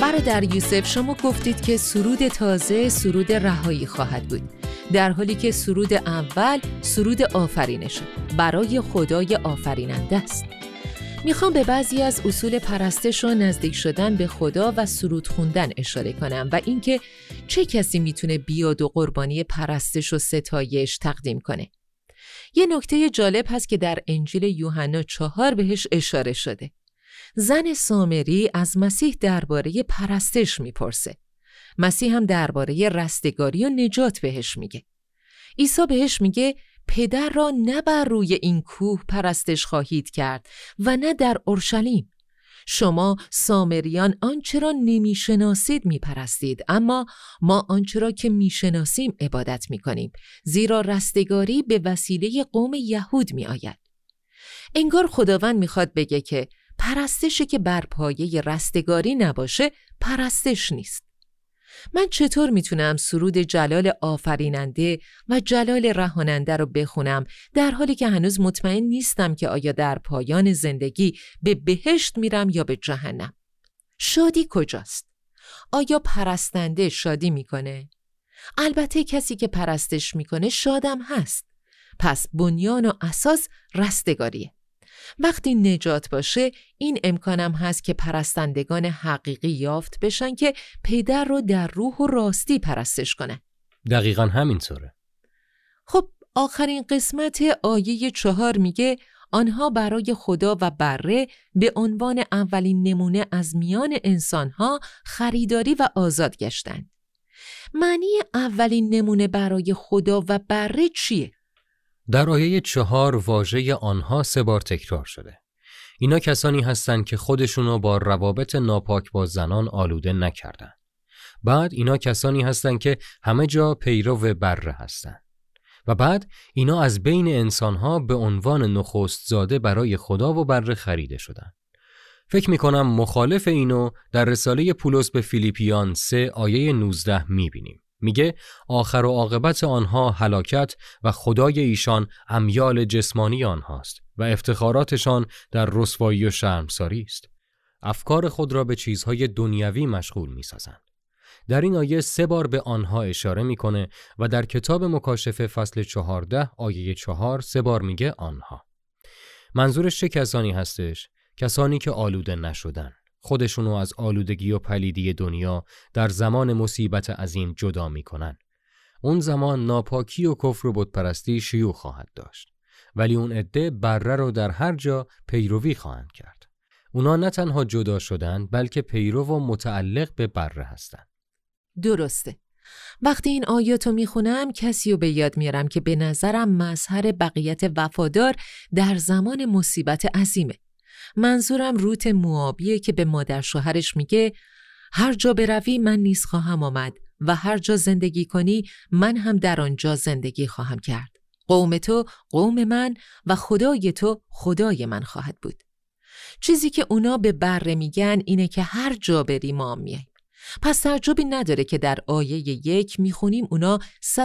برادر یوسف، شما گفتید که سرود تازه سرود رهایی خواهد بود، در حالی که سرود اول سرود آفرینشه، برای خدای آفریننده است. میخوام به بعضی از اصول پرستش و نزدیک شدن به خدا و سرود خوندن اشاره کنم و اینکه چه کسی میتونه بیاد و قربانی پرستش و ستایش تقدیم کنه. یه نکته جالب هست که در انجیل یوحنا 4 بهش اشاره شده. زن سامری از مسیح درباره پرستش میپرسه. مسیح هم درباره رستگاری و نجات بهش میگه. عیسی بهش میگه پدر را نه بر روی این کوه پرستش خواهید کرد و نه در اورشلیم. شما سامریان آنچه را نمیشناسید میپرستید، اما ما آنچه را که میشناسیم عبادت میکنیم، زیرا رستگاری به وسیله قوم یهود میآید. انگار خداوند میخواد بگه که پرستشی که بر پایه رستگاری نباشه پرستش نیست. من چطور میتونم سرود جلال آفریننده و جلال رهاننده رو بخونم در حالی که هنوز مطمئن نیستم که آیا در پایان زندگی به بهشت میرم یا به جهنم؟ شادی کجاست؟ آیا پرستنده شادی میکنه؟ البته کسی که پرستش میکنه شادم هست. پس بنیان و اساس رستگاریه. وقتی نجات باشه این امکانم هست که پرستندگان حقیقی یافت بشن که پدر رو در روح و راستی پرستش کنن. دقیقاً همینطوره. خب آخرین قسمت آیه 4 میگه آنها برای خدا و بره به عنوان اولین نمونه از میان انسانها خریداری و آزاد گشتند. معنی اولین نمونه برای خدا و بره چیه؟ در آیه 4 واژه آنها 3 بار تکرار شده. اینا کسانی هستند که خودشونو با روابط ناپاک با زنان آلوده نکردن. بعد اینا کسانی هستند که همه جا پیرو بره هستند. و بعد اینا از بین انسانها به عنوان نخست زاده برای خدا و بره خریده شدن. فکر میکنم مخالف اینو در رساله پولس به فیلیپیان 3 آیه 19 میبینیم. میگه آخر و عاقبت آنها هلاکت و خدای ایشان امیال جسمانی آنهاست و افتخاراتشان در رسوایی و شرمساری است. افکار خود را به چیزهای دنیوی مشغول میسازند. در این آیه 3 بار به آنها اشاره میکنه و در کتاب مکاشفه فصل 14 آیه 4 3 بار میگه آنها. منظورش چه کسانی هستش؟ کسانی که آلوده نشدن. خودشونو از آلودگی و پلیدی دنیا در زمان مصیبت عظیم جدا میکنن. اون زمان ناپاکی و کفر و بتپرستی شیوع خواهد داشت. ولی اون عده بره رو در هر جا پیروی خواهند کرد. اونا نه تنها جدا شدن بلکه پیرو و متعلق به بره هستن. درسته. وقتی این آیاتو میخونم کسی رو به یاد میارم که به نظرم مظهر بقیت وفادار در زمان مصیبت عظیمه. منظورم روت موآبیه که به مادر شوهرش میگه هر جا بروی من نیز خواهم آمد و هر جا زندگی کنی من هم در آنجا زندگی خواهم کرد. قوم تو قوم من و خدای تو خدای من خواهد بود. چیزی که اونا به بره میگن اینه که هر جا بری ما میاییم. پس تعجبی نداره که در آیه 1 میخونیم اونا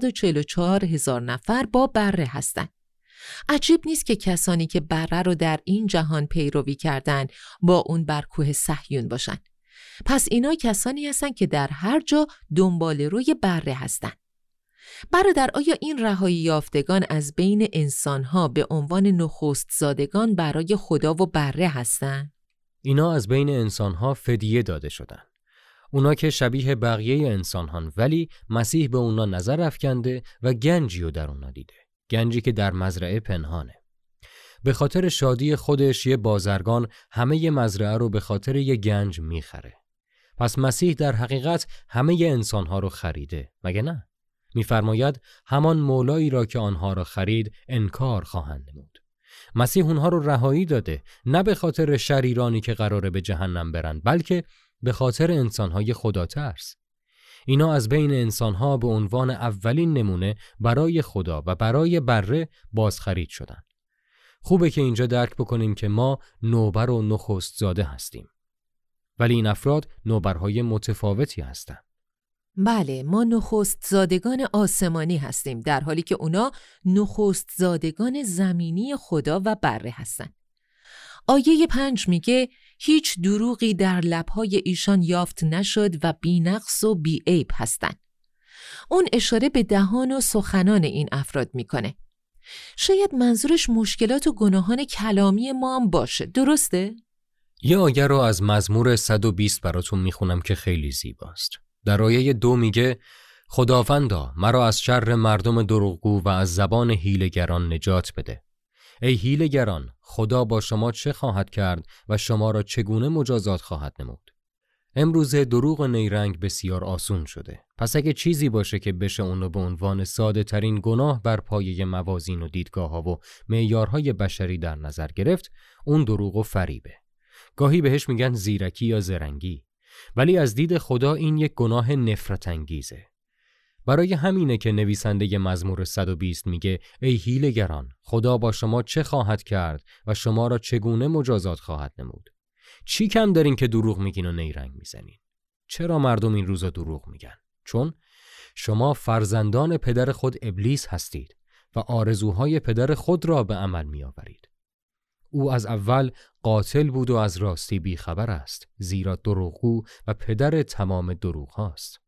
144,000 نفر با بره هستن. عجیب نیست که کسانی که بره رو در این جهان پیروی کردن با اون بر کوه صهیون باشن. پس اینا کسانی هستن که در هر جا دنبال روی بره هستن. برادر، آیا این رهایی یافتگان از بین انسانها به عنوان نخست زادگان برای خدا و بره هستن؟ اینا از بین انسانها فدیه داده شدن. اونا که شبیه بقیه انسانان ولی مسیح به اونا نظر افکنده و گنجی رو در اونا دیده. گنجی که در مزرعه پنهانه. به خاطر شادی خودش یه بازرگان همه ی مزرعه رو به خاطر یه گنج میخره. پس مسیح در حقیقت همه ی انسانها رو خریده، مگه نه؟ میفرماید همان مولایی را که آنها را خرید انکار خواهند نمود. مسیح اونها رو رهایی داده، نه به خاطر شریرانی که قراره به جهنم برن، بلکه به خاطر انسانهای خدا ترس. اینا از بین انسانها به عنوان اولین نمونه برای خدا و برای بره بازخرید شدن. خوبه که اینجا درک بکنیم که ما نوبر و نخست زاده هستیم. ولی این افراد نوبرهای متفاوتی هستند. بله، ما نخست زادگان آسمانی هستیم، در حالی که اونا نخست زادگان زمینی خدا و بره هستن. آیه 5 میگه هیچ دروغی در لب‌های ایشان یافت نشد و بی‌نقص و بی‌عیب هستند. اون اشاره به دهان و سخنان این افراد میکنه. شاید منظورش مشکلات و گناهان کلامی ما هم باشه، درسته؟ یه آیه رو از مزمور 120 براتون میخونم که خیلی زیباست. در آیه 2 میگه خداوندا مرا از شر مردم دروغگو و از زبان حیله‌گران نجات بده. ای حیله‌گران، خدا با شما چه خواهد کرد و شما را چگونه مجازات خواهد نمود؟ امروزه دروغ و نیرنگ بسیار آسون شده. پس اگه چیزی باشه که بشه اونو به عنوان ساده ترین گناه بر پایه موازین و دیدگاه‌ها و معیارهای بشری در نظر گرفت، اون دروغ و فریبه. گاهی بهش میگن زیرکی یا زرنگی، ولی از دید خدا این یک گناه نفرت انگیزه. برای همینه که نویسنده مزمور 120 میگه ای حیله‌گران، خدا با شما چه خواهد کرد و شما را چگونه مجازات خواهد نمود؟ چی کم دارین که دروغ میگین و نیرنگ میزنین؟ چرا مردم این روزا دروغ میگن؟ چون شما فرزندان پدر خود ابلیس هستید و آرزوهای پدر خود را به عمل میآورید. او از اول قاتل بود و از راستی بیخبر است، زیرا دروغگو و پدر تمام دروغ هاست.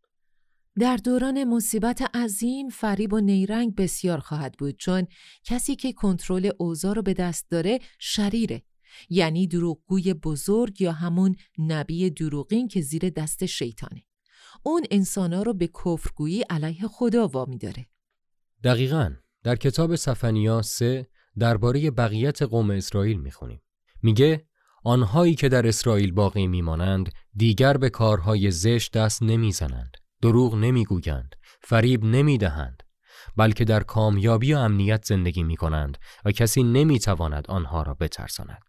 در دوران مصیبت عظیم فریب و نیرنگ بسیار خواهد بود، چون کسی که کنترل اوضاع رو به دست داره شریره، یعنی دروغگوی بزرگ یا همون نبی دروغین که زیر دست شیطانه. اون انسانا رو به کفرگویی علیه خدا وامی داره. دقیقاً در کتاب سفنیا 3 درباره بقیت قوم اسرائیل میخونیم. میگه آنهایی که در اسرائیل باقی میمانند دیگر به کارهای زشت دست نمیزنند، دروغ نمیگویند، فریب نمیدهند، بلکه در کامیابی و امنیت زندگی میکنند و کسی نمیتواند آنها را بترساند.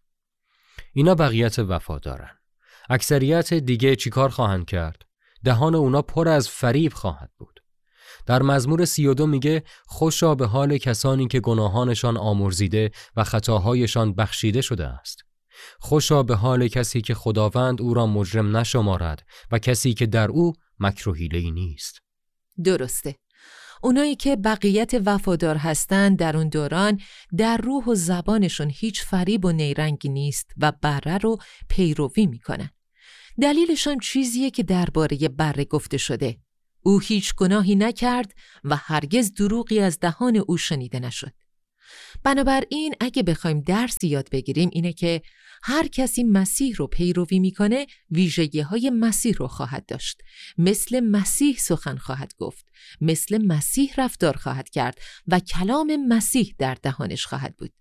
اینا بقیت وفادارن. اکثریت دیگه چیکار خواهند کرد؟ دهان اونا پر از فریب خواهد بود. در مزمور 32 میگه خوشا به حال کسانی که گناهانشان آمرزیده و خطاهایشان بخشیده شده است. خوشا به حال کسی که خداوند او را مجرم نشمارد و کسی که در او مکر و حیله‌ای نیست. درسته. اونایی که بقیت وفادار هستند در اون دوران در روح و زبانشون هیچ فریب و نیرنگی نیست و بره رو پیروی میکنن. دلیلشان چیزیه که درباره بره گفته شده. او هیچ گناهی نکرد و هرگز دروغی از دهان او شنیده نشد. بنابراین اگه بخوایم درسی یاد بگیریم اینه که هر کسی مسیح رو پیروی میکنه ویژگی‌های مسیح رو خواهد داشت، مثل مسیح سخن خواهد گفت، مثل مسیح رفتار خواهد کرد و کلام مسیح در دهانش خواهد بود.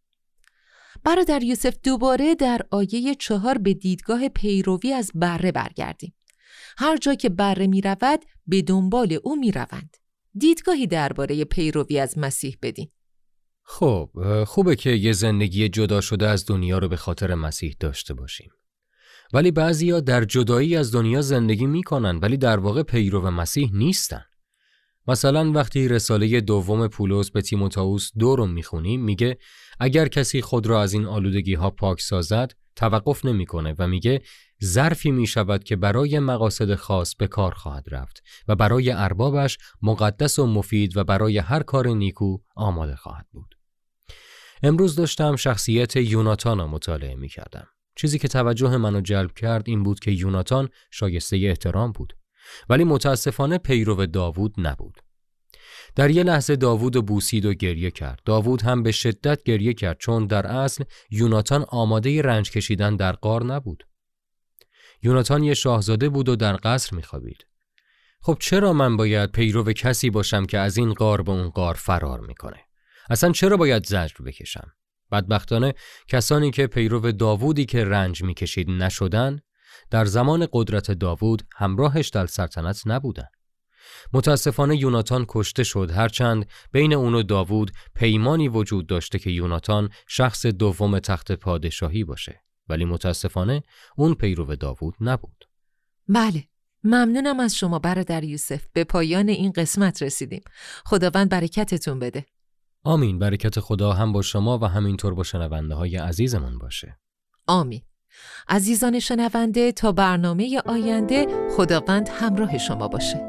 برادر یوسف دوباره در آیه 4 به دیدگاه پیروی از بره برگردیم. هر جا که بره می رود به دنبال او می روند. دیدگاهی درباره پیروی از مسیح بدین. خب خوبه که یه زندگی جدا شده از دنیا رو به خاطر مسیح داشته باشیم. ولی بعضیا در جدایی از دنیا زندگی میکنن ولی در واقع پیرو مسیح نیستن. مثلا وقتی رساله دوم پولس به تیموتائوس 2 رو میخونیم میگه اگر کسی خود را از این آلودگی ها پاک سازد توقف نمیکنه و میگه ظرفی میشود که برای مقاصد خاص به کار خواهد رفت و برای اربابش مقدس و مفید و برای هر کار نیکو آماده خواهد بود. امروز داشتم شخصیت یوناتان رو مطالعه میکردم. چیزی که توجه منو جلب کرد این بود که یوناتان شایسته احترام بود، ولی متاسفانه پیرو داوود نبود. در یه لحظه داوود بوسید و گریه کرد. داوود هم به شدت گریه کرد چون در اصل یوناتان آماده رنج کشیدن در غار نبود. یوناتان یه شاهزاده بود و در قصر میخوابید. خب چرا من باید پیرو کسی باشم که از این غار به اون غار فرار میکنه؟ اصلا چرا باید زجر بکشم؟ بدبختانه کسانی که پیرو داوودی که رنج میکشید نشدن در زمان قدرت داوود همراهش در سلطنت نبودن. متاسفانه یوناتان کشته شد، هرچند بین اون و داوود پیمانی وجود داشته که یوناتان شخص دوم تخت پادشاهی باشه، ولی متاسفانه اون پیرو داوود نبود. بله، ممنونم از شما برادر یوسف. به پایان این قسمت رسیدیم. خداوند برکتتون بده. آمین. برکت خدا هم با شما و همینطور با شنونده های عزیزمون باشه. آمین. عزیزان شنونده، تا برنامه آینده خداوند همراه شما باشه.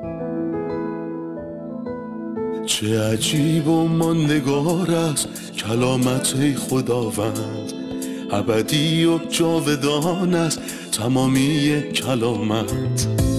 چه عجیب و ماندگار است کلامت خداوند، ابدی و جاودان است تمامی کلامت.